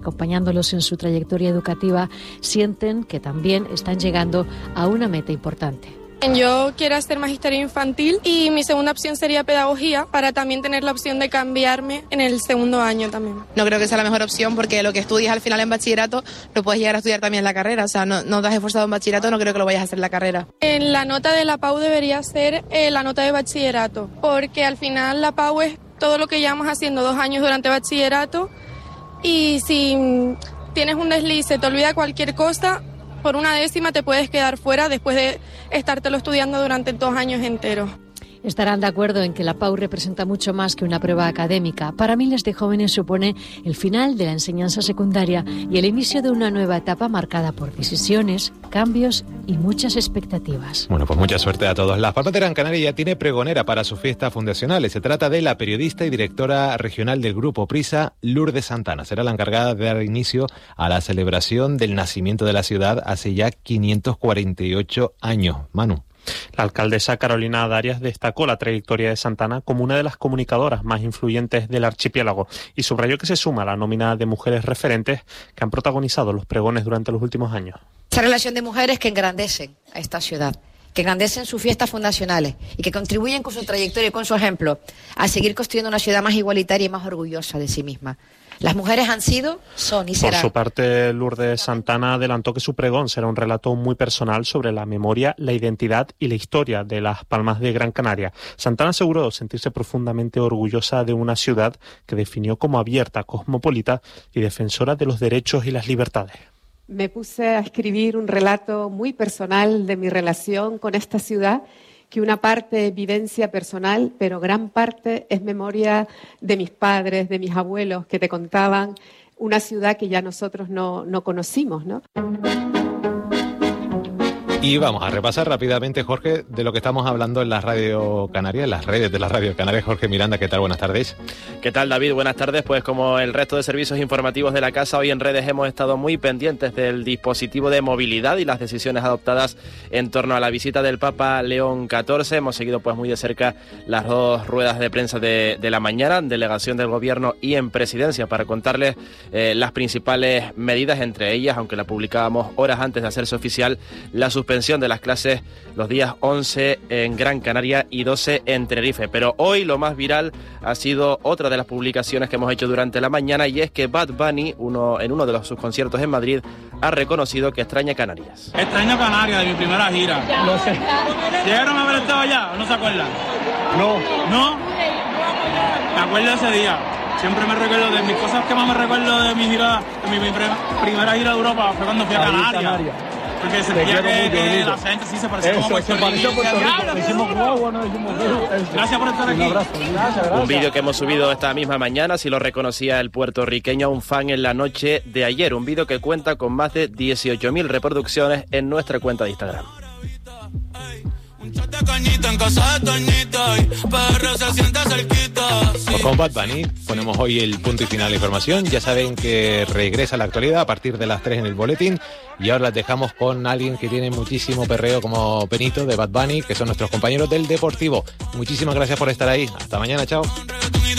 acompañándolos en su trayectoria educativa, sienten que también están llegando a una meta importante. Yo quiero hacer magisterio infantil y mi segunda opción sería pedagogía, para también tener la opción de cambiarme en el segundo año también. No creo que sea la mejor opción, porque lo que estudias al final en bachillerato lo puedes llegar a estudiar también en la carrera. O sea, no te has esforzado en bachillerato, no creo que lo vayas a hacer en la carrera. La nota de la PAU debería ser la nota de bachillerato, porque al final la PAU es todo lo que llevamos haciendo 2 años durante bachillerato, y si tienes un deslice, te olvida cualquier cosa, por una décima te puedes quedar fuera después de estártelo estudiando durante 2 años enteros. Estarán de acuerdo en que la PAU representa mucho más que una prueba académica. Para miles de jóvenes supone el final de la enseñanza secundaria y el inicio de una nueva etapa marcada por decisiones, cambios y muchas expectativas. Bueno, pues mucha suerte a todos. La Palma de Gran Canaria ya tiene pregonera para su fiesta fundacional. Se trata de la periodista y directora regional del Grupo Prisa, Lourdes Santana. Será la encargada de dar inicio a la celebración del nacimiento de la ciudad hace ya 548 años. Manu. La alcaldesa Carolina Darias destacó la trayectoria de Santana como una de las comunicadoras más influyentes del archipiélago y subrayó que se suma a la nómina de mujeres referentes que han protagonizado los pregones durante los últimos años. Esa relación de mujeres que engrandecen a esta ciudad, que engrandecen sus fiestas fundacionales y que contribuyen con su trayectoria y con su ejemplo a seguir construyendo una ciudad más igualitaria y más orgullosa de sí misma. Las mujeres han sido, son y serán. Por su parte, Lourdes Santana adelantó que su pregón será un relato muy personal sobre la memoria, la identidad y la historia de las Palmas de Gran Canaria. Santana aseguró sentirse profundamente orgullosa de una ciudad que definió como abierta, cosmopolita y defensora de los derechos y las libertades. Me puse a escribir un relato muy personal de mi relación con esta ciudad, que una parte es vivencia personal, pero gran parte es memoria de mis padres, de mis abuelos, que te contaban una ciudad que ya nosotros no conocimos, ¿no? Y vamos a repasar rápidamente, Jorge, de lo que estamos hablando en la Radio Canaria, en las redes de la Radio Canaria. Jorge Miranda, ¿qué tal? Buenas tardes. ¿Qué tal, David? Buenas tardes. Pues como el resto de servicios informativos de la casa, hoy en redes hemos estado muy pendientes del dispositivo de movilidad y las decisiones adoptadas en torno a la visita del Papa León XIV. Hemos seguido pues muy de cerca las 2 ruedas de prensa de la mañana, en delegación del Gobierno y en Presidencia, para contarles las principales medidas, entre ellas, aunque la publicábamos horas antes de hacerse oficial, la suspensión de las clases los días 11 en Gran Canaria y 12 en Tenerife. Pero hoy lo más viral ha sido otra de las publicaciones que hemos hecho durante la mañana, y es que Bad Bunny, en uno de sus conciertos en Madrid, ha reconocido que extraña Canarias. Extraño Canarias de mi primera gira. No sé. ¿Llegaron a haber estado allá o no se acuerdan? No. ¿No? Me acuerdo de ese día. Siempre me recuerdo de mis cosas que más me recuerdo de mi gira, de mi primera gira de Europa, fue cuando fui a Canarias. Porque sentía que la gente sí se parecía como Puerto Rico. Gracias por estar aquí. Un vídeo que hemos subido esta misma mañana, si lo reconocía el puertorriqueño a un fan en la noche de ayer. Un vídeo que cuenta con más de 18.000 reproducciones en nuestra cuenta de Instagram. Pues con Bad Bunny ponemos hoy el punto y final a la información. Ya saben que regresa a la actualidad a partir de las 3 en el boletín, y ahora las dejamos con alguien que tiene muchísimo perreo como Benito de Bad Bunny, que son nuestros compañeros del Deportivo. Muchísimas gracias por estar ahí. Hasta mañana, chao.